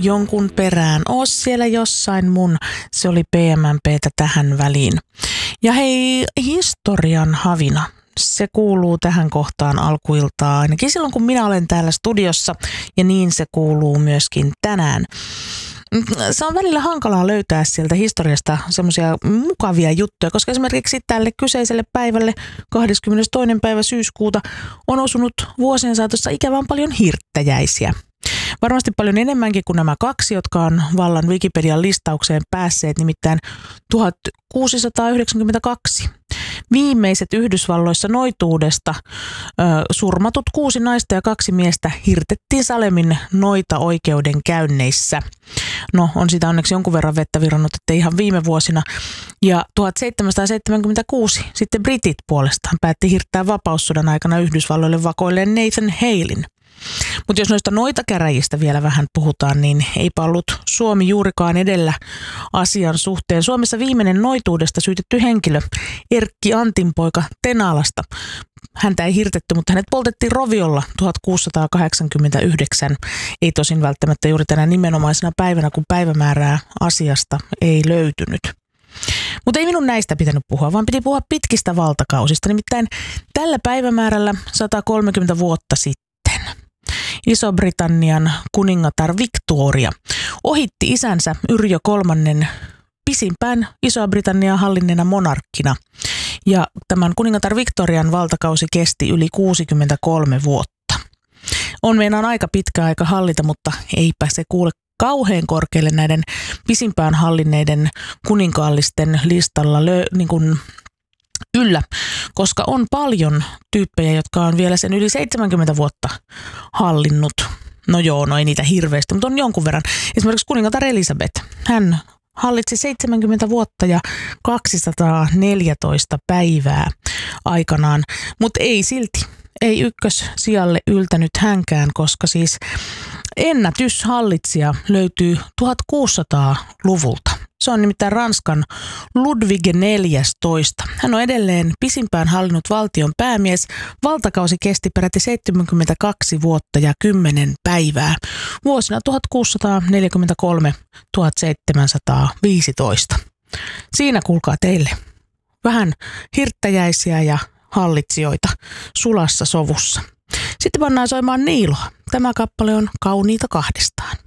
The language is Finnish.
jonkun perään. Oo siellä jossain mun. Se oli PMMPtä tähän väliin. Ja hei, historian havina. Se kuuluu tähän kohtaan alkuiltaa ainakin silloin, kun minä olen täällä studiossa, ja niin se kuuluu myöskin tänään. Se on välillä hankalaa löytää sieltä historiasta semmoisia mukavia juttuja, koska esimerkiksi tälle kyseiselle päivälle 22. päivä syyskuuta on osunut vuosien saatossa ikävän paljon hirttäjäisiä. Varmasti paljon enemmänkin kuin nämä kaksi, jotka on vallan Wikipedian listaukseen päässeet, nimittäin 1692. Viimeiset Yhdysvalloissa noituudesta surmatut 6 naista ja 2 miestä hirtettiin Salemin noita-oikeudenkäynneissä. No, on sitä onneksi jonkun verran vettä virrannut, ettei ihan viime vuosina. Ja 1776 sitten britit puolestaan päätti hirttää vapaussodan aikana Yhdysvalloille vakoilleen Nathan Halein. Mutta jos noista noitakäräjistä vielä vähän puhutaan, niin eipä ollut Suomi juurikaan edellä asian suhteen. Suomessa viimeinen noituudesta syytetty henkilö, Erkki Antinpoika Tenalasta. Häntä ei hirtetty, mutta hänet poltettiin roviolla 1689. Ei tosin välttämättä juuri tänä nimenomaisena päivänä, kun päivämäärää asiasta ei löytynyt. Mutta ei minun näistä pitänyt puhua, vaan piti puhua pitkistä valtakausista. Nimittäin tällä päivämäärällä 130 vuotta sitten Iso-Britannian kuningatar Victoria ohitti isänsä Yrjö III pisimpään Iso-Britanniaa hallinneena monarkkina. Ja tämän kuningatar Victorian valtakausi kesti yli 63 vuotta. On meinaan aika pitkä aika hallita, mutta eipä se kuule kauhean korkealle näiden pisimpään hallinneiden kuninkaallisten listalla yllä, koska on paljon tyyppejä, jotka on vielä sen yli 70 vuotta hallinnut. No joo, no ei niitä hirveästi, mutta on jonkun verran. Esimerkiksi kuningatar Elisabeth, hän hallitsi 70 vuotta ja 214 päivää aikanaan, mutta ei silti, ei ykkössijalle yltänyt hänkään, koska siis ennätyshallitsija löytyy 1600-luvulta. Se on nimittäin Ranskan Ludwig XIV. Hän on edelleen pisimpään hallinnut valtion päämies. Valtakausi kesti peräti 72 vuotta ja 10 päivää vuosina 1643-1715. Siinä kuulkaa teille vähän hirttäjäisiä ja hallitsijoita sulassa sovussa. Sitten pannaan soimaan Niiloa. Tämä kappale on Kauniita kahdestaan.